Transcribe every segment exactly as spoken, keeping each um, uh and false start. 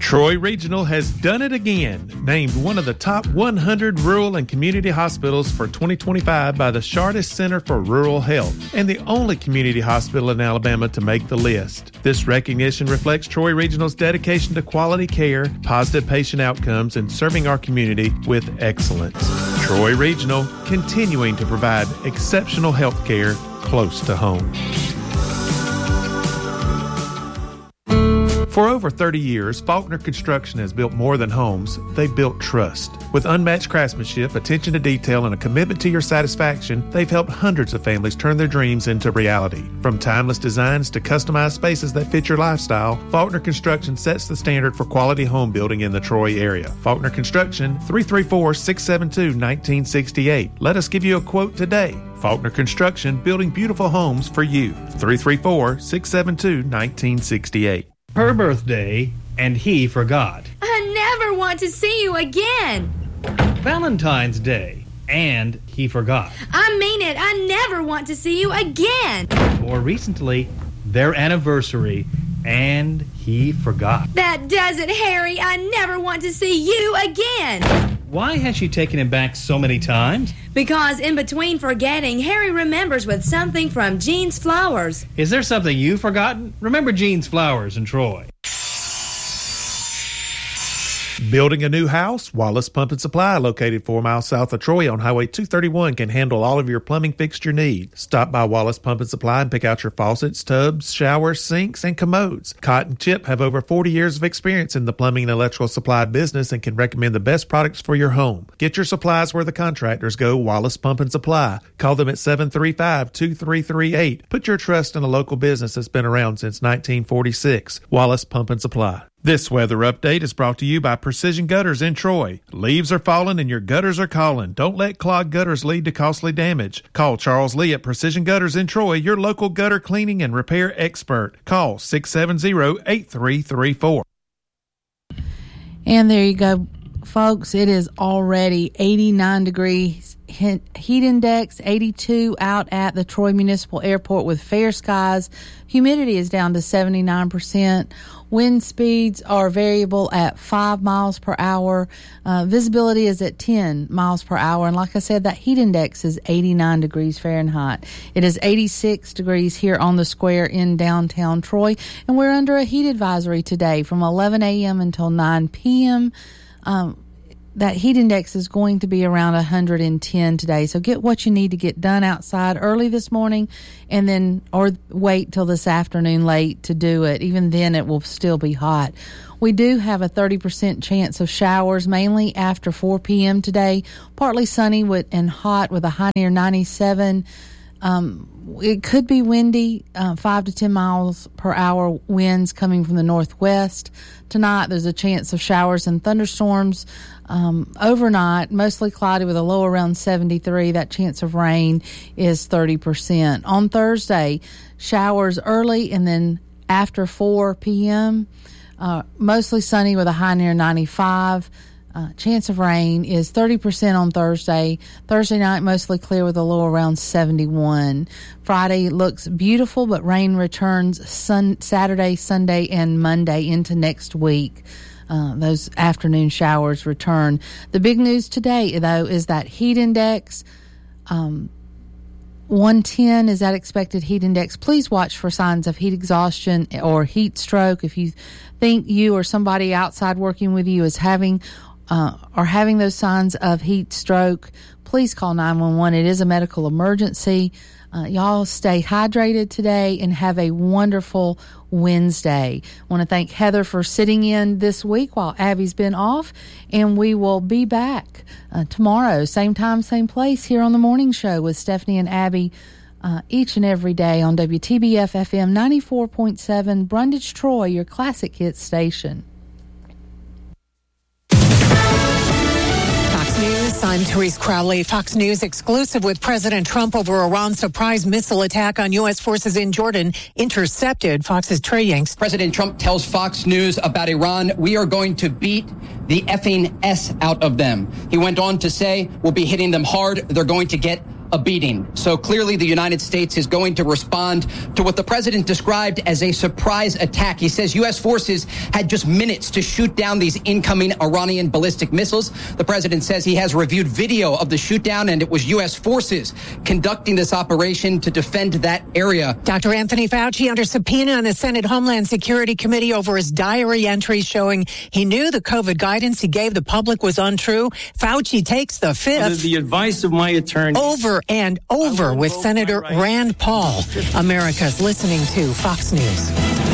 Troy Regional has done it again. Named one of the top one hundred rural and community hospitals for twenty twenty-five by the Chartis Center for Rural Health, and the only community hospital in Alabama to make the list. This recognition reflects Troy Regional's dedication to quality care, positive patient outcomes, and serving our community with excellence. Troy Regional, continuing to provide exceptional health care close to home. For over thirty years, Faulkner Construction has built more than homes. They've built trust. With unmatched craftsmanship, attention to detail, and a commitment to your satisfaction, they've helped hundreds of families turn their dreams into reality. From timeless designs to customized spaces that fit your lifestyle, Faulkner Construction sets the standard for quality home building in the Troy area. Faulkner Construction, three three four, six seven two, one nine six eight. Let us give you a quote today. Faulkner Construction, building beautiful homes for you. three three four, six seven two, one nine six eight. Her birthday, and he forgot. I never want to see you again. Valentine's Day, and he forgot. I mean it. I never want to see you again. More recently, their anniversary, and he forgot. That does it, Harry. I never want to see you again. Why has she taken him back so many times? Because in between forgetting, Harry remembers with something from Jean's Flowers. Is there something you've forgotten? Remember Jean's Flowers in Troy. Building a new house? Wallace Pump and Supply, located four miles south of Troy on Highway two thirty-one, can handle all of your plumbing fixture needs. Stop by Wallace Pump and Supply and pick out your faucets, tubs, showers, sinks, and commodes. Cott and Chip have over forty years of experience in the plumbing and electrical supply business and can recommend the best products for your home. Get your supplies where the contractors go. Wallace Pump and Supply. Call them at seven three five, two three three eight. Put your trust in a local business that's been around since nineteen forty-six. Wallace Pump and Supply. This weather update is brought to you by Precision Gutters in Troy. Leaves are falling and your gutters are calling. Don't let clogged gutters lead to costly damage. Call Charles Lee at Precision Gutters in Troy, your local gutter cleaning and repair expert. Call six seven zero, eight three three four. And there you go, folks. It is already eighty-nine degrees. Heat index eighty-two out at the Troy Municipal Airport with fair skies. Humidity is down to seventy-nine percent. Wind speeds are variable at five miles per hour. Uh, visibility is at ten miles per hour. And like I said, that heat index is eighty-nine degrees Fahrenheit. It is eighty-six degrees here on the square in downtown Troy. And we're under a heat advisory today from eleven a.m. until nine p.m. Um, That heat index is going to be around one hundred ten today. So get what you need to get done outside early this morning and then, or wait till this afternoon late to do it. Even then it will still be hot. We do have a thirty percent chance of showers, mainly after four p.m. today. Partly sunny with, and hot with a high near ninety-seven. Um, it could be windy, uh, five to ten miles per hour winds coming from the northwest. Tonight, there's a chance of showers and thunderstorms. Um, overnight, mostly cloudy with a low around seventy-three. That chance of rain is thirty percent. On Thursday, showers early and then after four p.m. Uh, mostly sunny with a high near ninety-five. Uh, chance of rain is thirty percent on Thursday. Thursday night, mostly clear with a low around seventy-one. Friday looks beautiful, but rain returns sun, Saturday, Sunday, and Monday into next week. Uh, those afternoon showers return. The big news today, though, is that heat index. Um, one ten is that expected heat index. Please watch for signs of heat exhaustion or heat stroke. If you think you or somebody outside working with you is having Uh, are having those signs of heat stroke, please call nine one one. It is a medical emergency. Uh, y'all stay hydrated today and have a wonderful Wednesday. I want to thank Heather for sitting in this week while Abby's been off, and we will be back uh, tomorrow, same time, same place, here on the morning show with Stephanie and Abby uh, each and every day on W T B F F M ninety-four point seven, Brundage, Troy, your classic hit station. News. I'm Therese Crowley. Fox News exclusive with President Trump over Iran's surprise missile attack on U S forces in Jordan intercepted. Fox's Trey Yanks. President Trump tells Fox News about Iran, we are going to beat the effing S out of them. He went on to say, we'll be hitting them hard. They're going to get a beating. So clearly the United States is going to respond to what the president described as a surprise attack. He says U S forces had just minutes to shoot down these incoming Iranian ballistic missiles. The president says he has reviewed video of the shoot down, and it was U S forces conducting this operation to defend that area. Doctor Anthony Fauci under subpoena on the Senate Homeland Security Committee over his diary entries showing he knew the COVID guidance he gave the public was untrue. Fauci takes the fifth. Under the advice of my attorney. Over and over with Senator right. Rand Paul. America's listening to Fox News.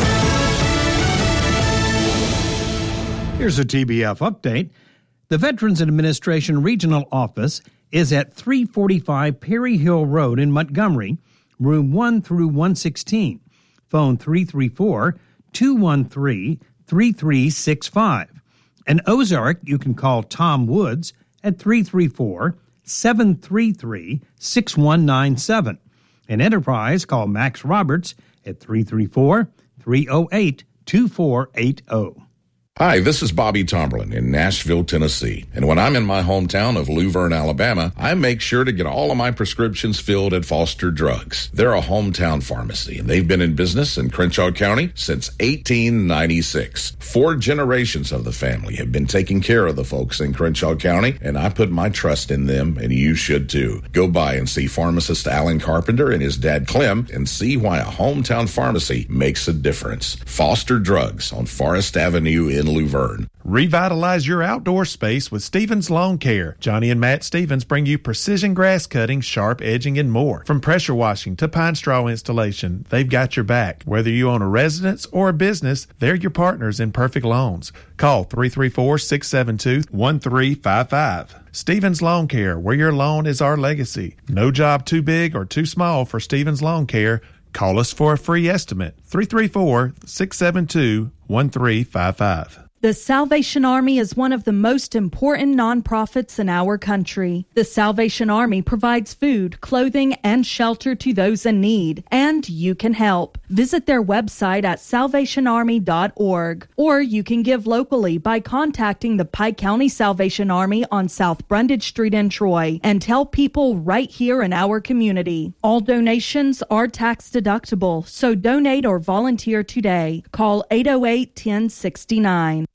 Here's a T B F update. The Veterans Administration Regional Office is at three forty-five Perry Hill Road in Montgomery, room one through one sixteen. Phone three three four, two one three, three three six five. In Ozark, you can call Tom Woods at three three four, seven three three, six one nine seven. In Enterprise, call Max Roberts at three three four, three oh eight, two four eight oh. Hi, this is Bobby Tomberlin in Nashville, Tennessee. And when I'm in my hometown of Luverne, Alabama, I make sure to get all of my prescriptions filled at Foster Drugs. They're a hometown pharmacy, and they've been in business in Crenshaw County since eighteen ninety-six. Four generations of the family have been taking care of the folks in Crenshaw County, and I put my trust in them, and you should too. Go by and see pharmacist Alan Carpenter and his dad Clem and see why a hometown pharmacy makes a difference. Foster Drugs on Forest Avenue in Luverne. Revitalize your outdoor space with Stevens Lawn Care. Johnny and Matt Stevens bring you precision grass cutting, sharp edging, and more. From pressure washing to pine straw installation, they've got your back. Whether you own a residence or a business, they're your partners in perfect lawns. Call three three four, six seven two, one three five five. Stevens Lawn Care, where your lawn is our legacy. No job too big or too small for Stevens Lawn Care. Call us for a free estimate. three three four, six seven two, one three five five. The Salvation Army is one of the most important nonprofits in our country. The Salvation Army provides food, clothing, and shelter to those in need, and you can help. Visit their website at salvation army dot org, or you can give locally by contacting the Pike County Salvation Army on South Brundage Street in Troy and tell people right here in our community. All donations are tax deductible, so donate or volunteer today. Call eight oh eight, one oh six nine.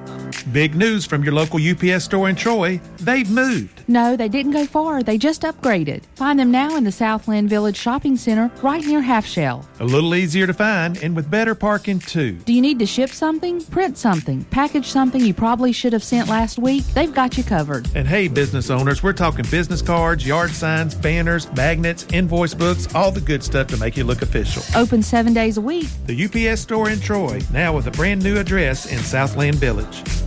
Big news from your local U P S store in Troy. They've moved. No, they didn't go far. They just upgraded. Find them now in the Southland Village Shopping Center right near Half Shell. A little easier to find and with better parking too. Do you need to ship something, print something, package something you probably should have sent last week? They've got you covered. And hey, business owners, we're talking business cards, yard signs, banners, magnets, invoice books, all the good stuff to make you look official. Open seven days a week. The U P S store in Troy, now with a brand new address in Southland Village.